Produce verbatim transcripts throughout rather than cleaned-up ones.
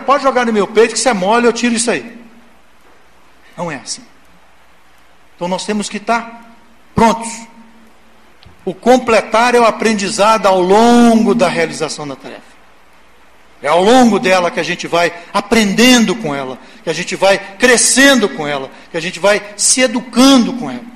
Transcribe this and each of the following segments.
pode jogar no meu peito que você é mole, eu tiro isso aí. Não é assim. Então nós temos que estar prontos. O completar é o aprendizado ao longo da realização da tarefa. É ao longo dela que a gente vai aprendendo com ela, que a gente vai crescendo com ela, que a gente vai se educando com ela.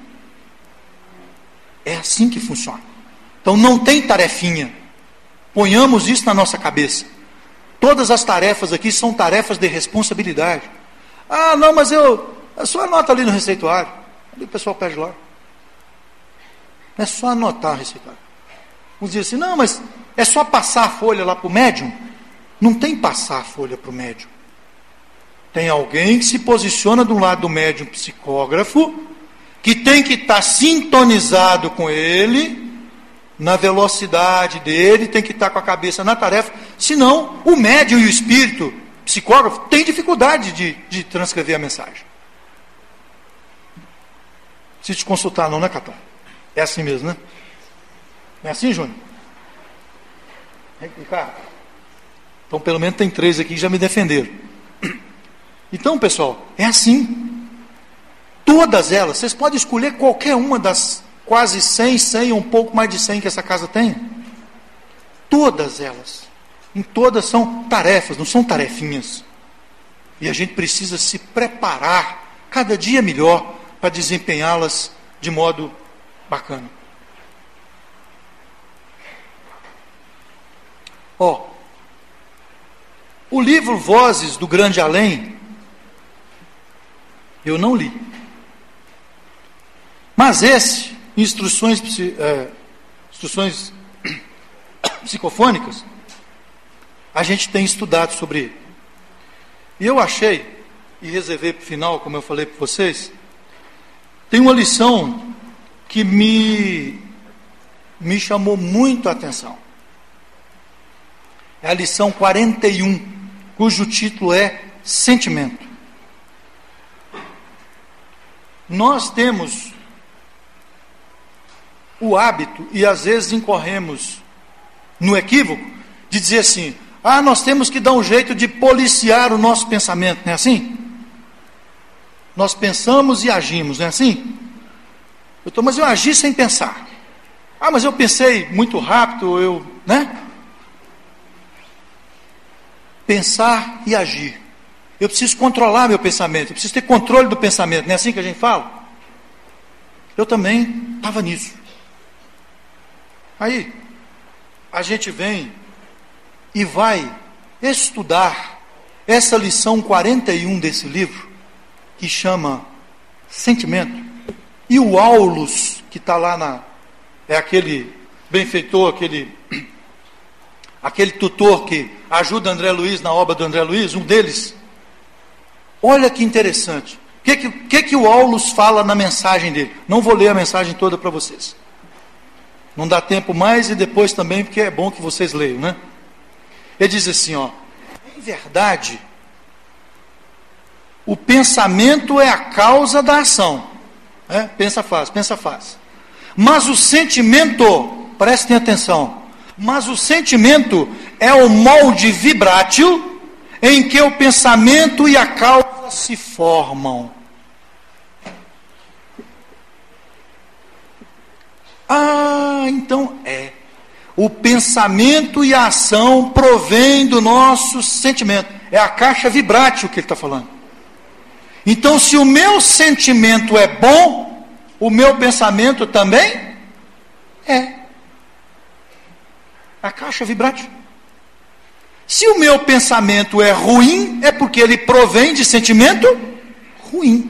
É assim que funciona. Então não tem tarefinha. Ponhamos isso na nossa cabeça. Todas as tarefas aqui são tarefas de responsabilidade. Ah, não, mas eu... É só anota ali no receituário. Ali o pessoal pede lá. Não é só anotar o receituário. Vamos dizer assim, não, mas é só passar a folha lá para o médium? Não tem passar a folha para o médium. Tem alguém que se posiciona do lado do médium psicógrafo, que tem que estar sintonizado com ele, na velocidade dele, tem que estar com a cabeça na tarefa, senão o médium e o espírito psicógrafo têm dificuldade de, de transcrever a mensagem. Se te consultar não, né, Catão? É assim mesmo, né? Não é assim, Júnior? Ricardo? Então, pelo menos tem três aqui que já me defenderam. Então, pessoal, é assim. Todas elas, vocês podem escolher qualquer uma das quase cem, cem ou um pouco mais de cem que essa casa tem. Todas elas. Em todas são tarefas, não são tarefinhas. E a gente precisa se preparar cada dia melhor para desempenhá-las de modo bacana. Ó, o livro Vozes do Grande Além, eu não li. Mas esse, instruções, é, instruções psicofônicas, a gente tem estudado sobre ele. E eu achei, e reservei para o final, como eu falei para vocês, tem uma lição que me, me chamou muito a atenção. É a lição quarenta e um, cujo título é Sentimento. Nós temos o hábito, e às vezes incorremos no equívoco, de dizer assim, ah, nós temos que dar um jeito de policiar o nosso pensamento, não é assim? Nós pensamos e agimos, não é assim? Eu tô, mas eu agi sem pensar. Ah, mas eu pensei muito rápido, eu, né? Pensar e agir. Eu preciso controlar meu pensamento, eu preciso ter controle do pensamento, não é assim que a gente fala? Eu também estava nisso. Aí, a gente vem e vai estudar essa lição quarenta e um desse livro, que chama Sentimento. E o Aulus, que está lá na... é aquele benfeitor, aquele, aquele tutor que ajuda André Luiz na obra do André Luiz, um deles. Olha que interessante. O que, que, que, que o Aulus fala na mensagem dele? Não vou ler a mensagem toda para vocês. Não dá tempo mais e depois também, porque é bom que vocês leiam, né? Ele diz assim, ó, em verdade, o pensamento é a causa da ação. É? Pensa faz, pensa faz. Mas o sentimento, prestem atenção, mas o sentimento é o molde vibrátil em que o pensamento e a causa se formam. Ah, então é. O pensamento e a ação provém do nosso sentimento. É a caixa vibrátil que ele está falando. Então, se o meu sentimento é bom, o meu pensamento também é. A caixa vibrátil. Se o meu pensamento é ruim, é porque ele provém de sentimento ruim.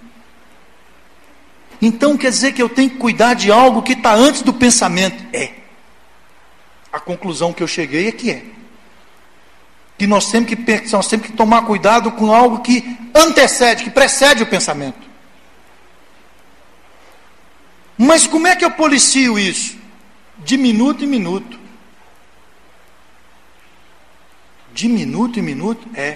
Então quer dizer que eu tenho que cuidar de algo que está antes do pensamento. É. A conclusão que eu cheguei é que é. Que nós temos que, nós temos que tomar cuidado com algo que antecede, que precede o pensamento. Mas como é que eu policio isso? De minuto em minuto. De minuto em minuto? É.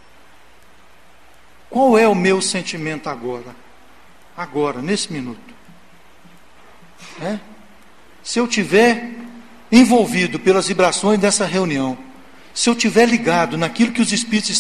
Qual é o meu sentimento agora? Agora, nesse minuto. É? Se eu tiver envolvido pelas vibrações dessa reunião, se eu tiver ligado naquilo que os espíritos